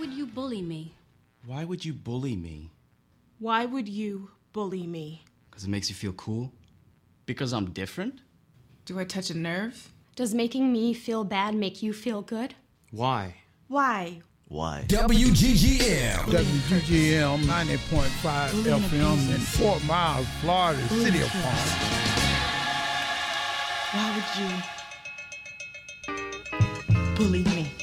would you bully me? Why would you bully me? Why would you bully me? Because it makes you feel cool? Because I'm different? Do I touch a nerve? Does making me feel bad make you feel good? Why? Why? Why? WGGM. WGGM 90.5 FM in Fort Myers, Florida, City of Palm. Why would you bully me?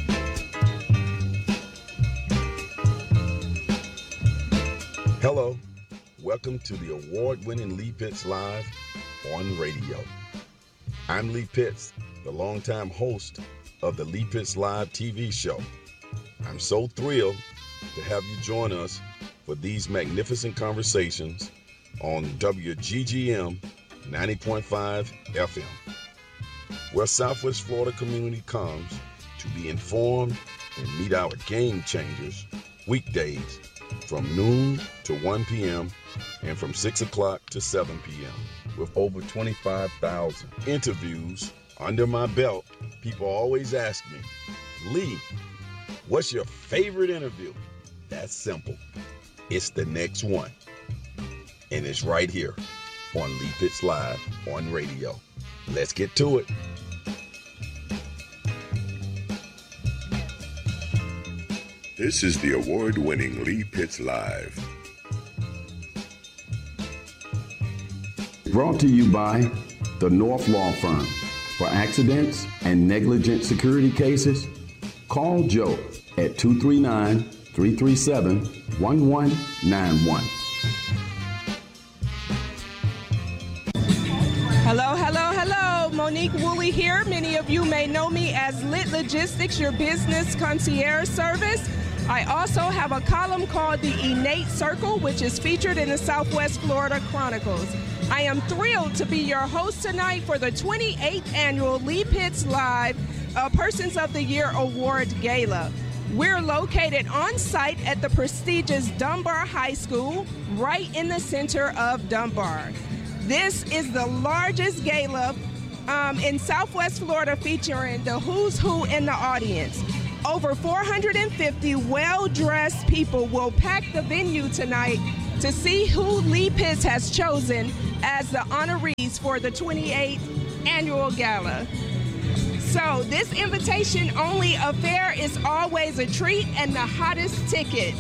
Hello, welcome to the award-winning Lee Pitts Live on radio. I'm Lee Pitts, the longtime host of the Lee Pitts Live TV show. I'm so thrilled to have you join us for these magnificent conversations on WGGM 90.5 FM, where Southwest Florida community comes to be informed and meet our game changers weekdays from noon to 1 p.m. and from 6 o'clock to 7 p.m. With over 25,000 interviews under my belt, people always ask me, Lee, what's your favorite interview? That's simple. It's the next one. And it's right here on Lee Pitts Live on radio. Let's get to it. This is the award-winning Lee Pitts Live. Brought to you by the North Law Firm. For accidents and negligent security cases, call Joe at 239-337-1191. Hello, hello, hello. Monique Woolley here. Many of you may know me as Lit Logistics, your business concierge service. I also have a column called The Innate Circle, which is featured in the Southwest Florida Chronicles. I am thrilled to be your host tonight for the 28th annual Lee Pitts Live Persons of the Year Award Gala. We're located on site at the prestigious Dunbar High School, right in the center of Dunbar. This is the largest gala in Southwest Florida, featuring the who's who in the audience. Over 450 well-dressed people will pack the venue tonight to see who Lee Pitts has chosen as the honorees for the 28th annual gala. So this invitation-only affair is always a treat and the hottest ticket.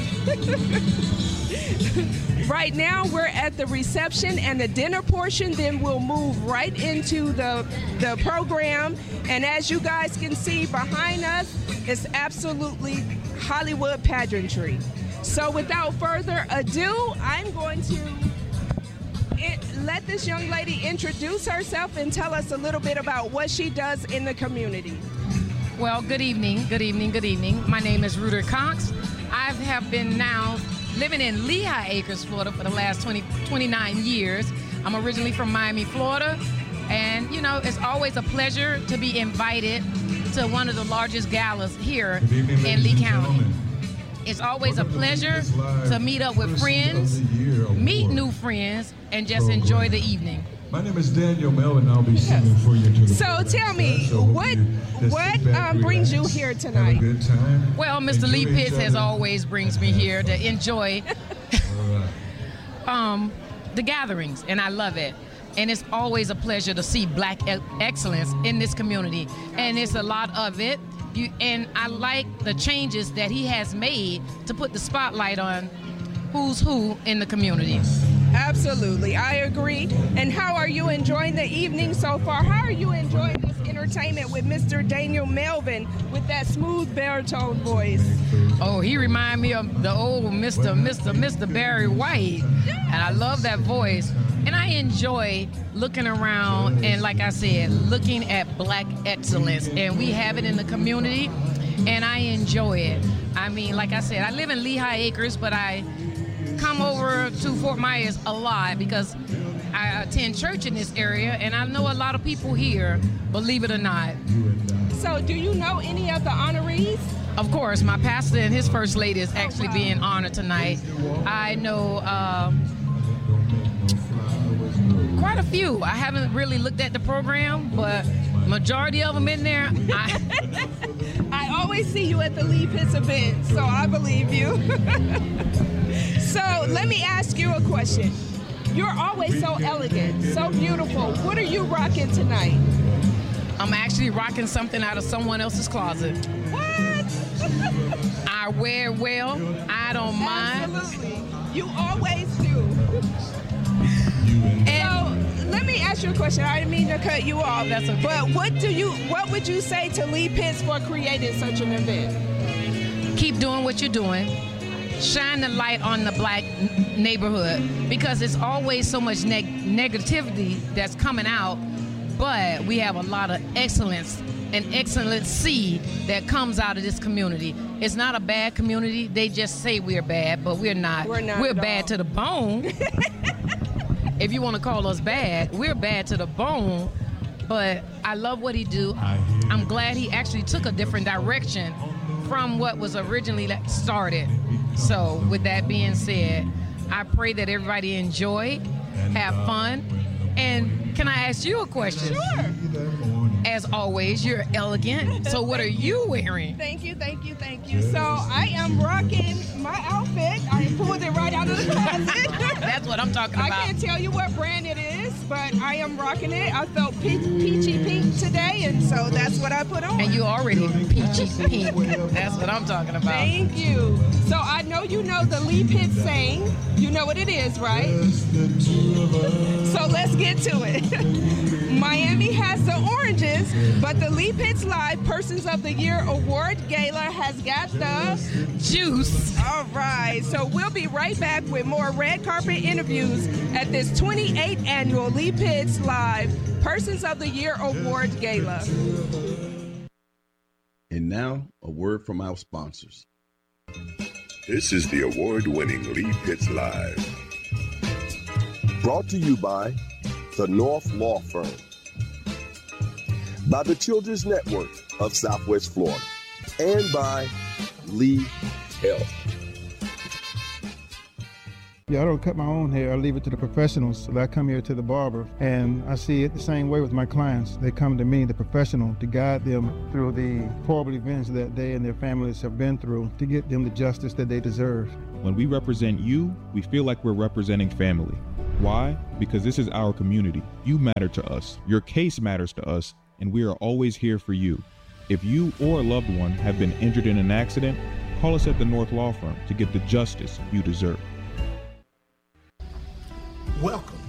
Right now, we're at the reception and the dinner portion, then we'll move right into the program. And as you guys can see behind us, it's absolutely Hollywood pageantry. So without further ado, I'm going to let this young lady introduce herself and tell us a little bit about what she does in the community. Well, good evening, good evening, good evening. My name is Ruder Cox. I have been now living in Lehigh Acres, Florida for the last 29 years. I'm originally from Miami, Florida. And, you know, it's always a pleasure to be invited to one of the largest galas here in Lee County. It's always a pleasure to meet up with friends, meet new friends, and just enjoy the evening. My name is Daniel Melvin, and I'll be singing for you to the So tell me, what brings you here tonight? Have a good time. Well, Mr. Lee Pitts has always brings me here to enjoy the gatherings, and I love it. And it's always a pleasure to see Black excellence in this community, and it's a lot of it. And I like the changes that he has made to put the spotlight on who's who in the community. Absolutely, I agree. And how are you enjoying the evening so far? How are you enjoying this entertainment with Mr. Daniel Melvin with that smooth baritone voice? Oh, he reminds me of the old Mr. Barry White, and I love that voice. And I enjoy looking around and, like I said, looking at Black excellence, and we have it in the community, and I enjoy it. I mean, like I said, I live in Lehigh Acres, but I come over to Fort Myers a lot because I attend church in this area, and I know a lot of people here, believe it or not. So do you know any of the honorees? Of course, my pastor and his first lady is actually being honored tonight. I know quite a few. I haven't really looked at the program, but majority of them in there. I always see you at the Lee Pitts event, so I believe you. So let me ask you a question. You're always so elegant, so beautiful. What are you rocking tonight? I'm actually rocking something out of someone else's closet. What? I wear it well. I don't mind. Absolutely. You always do. So let me ask you a question. I didn't mean to cut you off. That's okay. But what would you say to Lee Pitts for creating such an event? Keep doing what you're doing. Shine the light on the black neighborhood, because it's always so much negativity that's coming out, but we have a lot of excellence and excellency that comes out of this community. It's not a bad community. They just say we're bad, but we're not. We're bad to the bone. If you want to call us bad, we're bad to the bone. But I love what he do. I'm glad he actually took a different direction from what was originally started. So with that being said, I pray that everybody enjoy, have fun. And can I ask you a question? Sure. As always, you're elegant. So what are you wearing? Thank you. So I am rocking my outfit. I pulled it right out of the closet. That's what I'm talking about. I can't tell you what brand it is, but I am rocking it. I felt peachy pink today, and so that's what I put on. And you already peachy pink. That's what I'm talking about. Thank you. So I know you know the Lee Pitts saying. You know what it is, right? So let's get to it. Miami has the oranges, but the Lee Pitts Live Persons of the Year Award Gala has got the juice. All right, so we'll be right back with more red carpet interviews at this 28th annual Lee Pitts Live Persons of the Year Award Gala. And now, a word from our sponsors. This is the award-winning Lee Pitts Live. Brought to you by the North Law Firm, by the Children's Network of Southwest Florida, and by Lee Health. Yeah, I don't cut my own hair. I leave it to the professionals. So I come here to the barber, and I see it the same way with my clients. They come to me, the professional, to guide them through the horrible events that they and their families have been through, to get them the justice that they deserve. When we represent you, we feel like we're representing family. Why? Because this is our community. You matter to us. Your case matters to us, and we are always here for you. If you or a loved one have been injured in an accident, call us at the North Law Firm to get the justice you deserve. Welcome